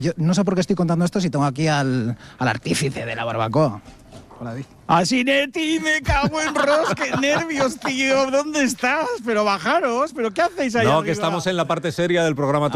Yo no sé por qué estoy contando esto si tengo aquí al artífice de la barbacoa. Hola, David. Asinetti, me cago en Ross, qué nervios, tío. ¿Dónde estás? Pero bajaros, ¿pero qué hacéis ahí No, arriba? que estamos en la parte seria del programa.